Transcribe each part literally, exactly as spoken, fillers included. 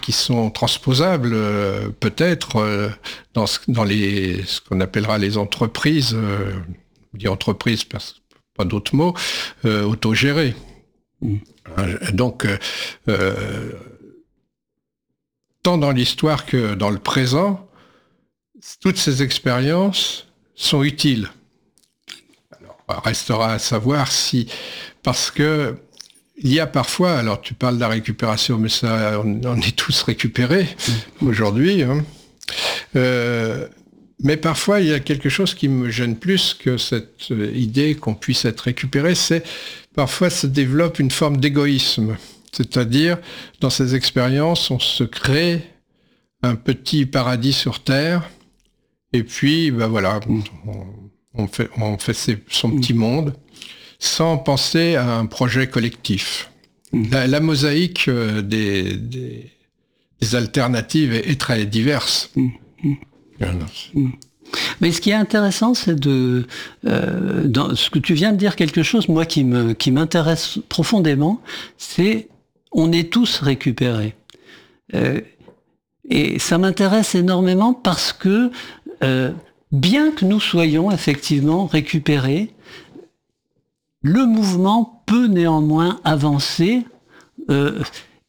qui sont transposables euh, peut-être euh, dans, ce, dans les, ce qu'on appellera les entreprises, euh, on dit entreprises, pas d'autres mots, euh, autogérées. Mmh. Donc, euh, tant dans l'histoire que dans le présent, toutes ces expériences sont utiles. Alors, restera à savoir si, parce que il y a parfois, alors tu parles de la récupération, mais ça, on, on est tous récupérés aujourd'hui, hein. Euh, mais parfois, il y a quelque chose qui me gêne plus que cette idée qu'on puisse être récupéré, c'est parfois se développe une forme d'égoïsme. C'est-à-dire, dans ces expériences, on se crée un petit paradis sur Terre, et puis, ben voilà, on, on fait, on fait ses, son petit monde, sans penser à un projet collectif. Mmh. La, la mosaïque des, des, des alternatives est, est très diverse. Mmh. Mmh. Mais ce qui est intéressant, c'est de... Euh, dans ce que tu viens de dire, quelque chose, moi, qui me, qui m'intéresse profondément, c'est on est tous récupérés. Euh, et ça m'intéresse énormément parce que, euh, bien que nous soyons effectivement récupérés, le mouvement peut néanmoins avancer euh,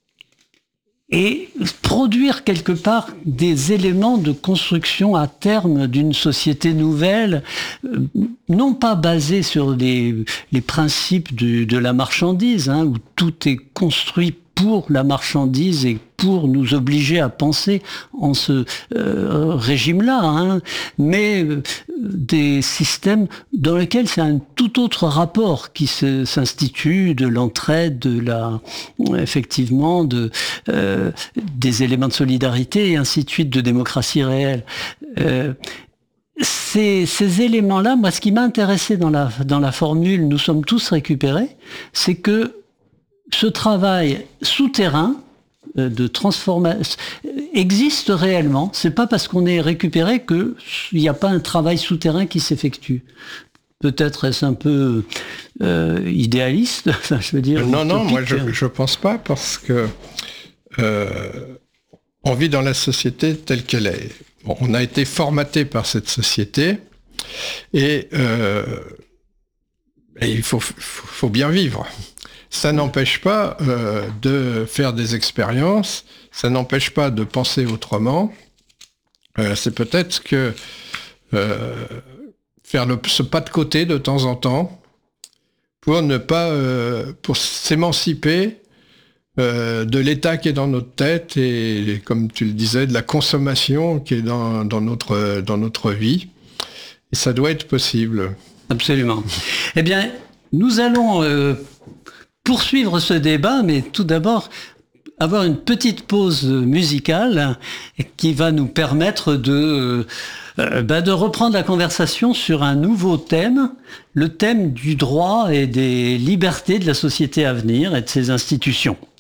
et produire quelque part des éléments de construction à terme d'une société nouvelle, euh, non pas basée sur les, les principes de, de la marchandise, hein, où tout est construit pour la marchandise et pour nous obliger à penser en ce euh, régime-là, hein, mais euh, des systèmes dans lesquels c'est un tout autre rapport qui se, s'institue, de l'entraide, de la, effectivement, de, euh, des éléments de solidarité et ainsi de suite, de démocratie réelle. Euh, Ces, ces éléments-là, moi, ce qui m'a intéressé dans la, dans la formule « nous sommes tous récupérés », c'est que ce travail souterrain euh, de transformation existe réellement. C'est pas parce qu'on est récupéré qu'il n'y a pas un travail souterrain qui s'effectue. Peut-être est-ce un peu euh, idéaliste, enfin, je veux dire. Non, non, moi je je pense pas, parce que euh, on vit dans la société telle qu'elle est. Bon, on a été formaté par cette société et, euh, et il faut, faut, faut bien vivre. Ça n'empêche pas euh, de faire des expériences, ça n'empêche pas de penser autrement. Euh, c'est peut-être que euh, faire le, ce pas de côté de temps en temps pour ne pas, euh, pour s'émanciper euh, de l'état qui est dans notre tête et, comme tu le disais, de la consommation qui est dans, dans notre dans notre vie. Et ça doit être possible. Absolument. Eh bien, nous allons euh, poursuivre ce débat, mais tout d'abord avoir une petite pause musicale qui va nous permettre de, euh, bah de reprendre la conversation sur un nouveau thème, le thème du droit et des libertés de la société à venir et de ses institutions.